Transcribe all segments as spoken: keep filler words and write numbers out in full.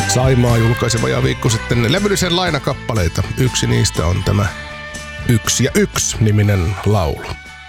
Saimaa julkaisi vajaa viikko sitten levyllisen lainakappaleita. Yksi niistä on tämä Yksi ja yksi niminen laulu.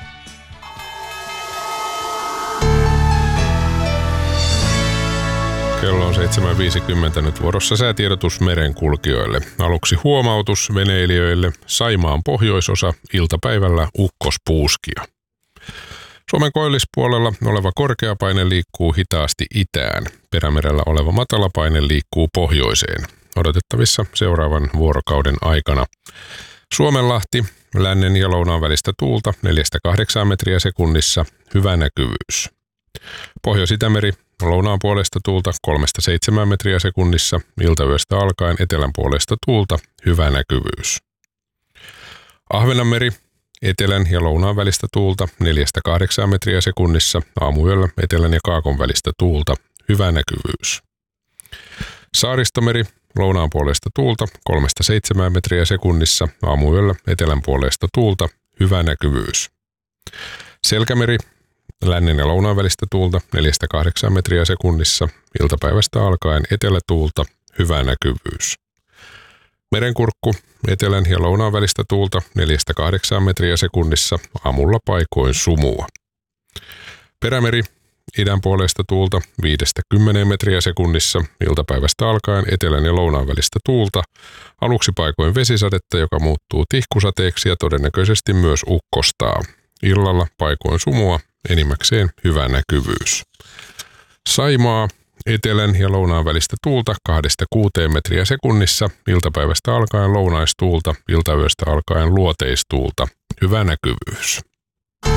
Kello on seitsemän viisikymmentä nyt vuorossa säätiedotus merenkulkijoille. Aluksi huomautus veneilijöille. Saimaan pohjoisosa iltapäivällä ukkospuuskia. Suomen koillispuolella oleva korkeapaine liikkuu hitaasti itään. Perämerellä oleva matalapaine liikkuu pohjoiseen. Odotettavissa seuraavan vuorokauden aikana. Suomenlahti, lännen ja lounaan välistä tuulta neljästä kahdeksaan metriä sekunnissa, hyvä näkyvyys. Pohjois-Itämeri, lounaan puolesta tuulta kolmesta seitsemään metriä sekunnissa, iltayöstä alkaen etelän puolesta tuulta, hyvä näkyvyys. Ahvenanmeri, etelän ja lounaan välistä tuulta neljästä kahdeksaan metriä sekunnissa, aamuyöllä etelän ja kaakon välistä tuulta, hyvä näkyvyys. Saaristomeri, lounaan puolesta tuulta kolmesta seitsemään metriä sekunnissa, aamuyöllä etelän puolesta tuulta, hyvä näkyvyys. Selkämeri, lännen ja lounaan välistä tuulta neljästä kahdeksaan metriä sekunnissa, iltapäivästä alkaen etelätuulta, hyvä näkyvyys. Merenkurkku, etelän ja lounaan välistä tuulta neljästä kahdeksaan metriä sekunnissa, aamulla paikoin sumua. Perämeri, idän puolesta tuulta viidestä kymmeneen metriä sekunnissa, iltapäivästä alkaen etelän ja lounaan välistä tuulta, aluksi paikoin vesisadetta, joka muuttuu tihkusateeksi ja todennäköisesti myös ukkostaa. Illalla paikoin sumua, enimmäkseen hyvä näkyvyys. Saimaa, etelän ja lounaan välistä tuulta kahdesta kuuteen metriä sekunnissa, iltapäivästä alkaen lounaistuulta, iltayöstä alkaen luoteistuulta, hyvä näkyvyys.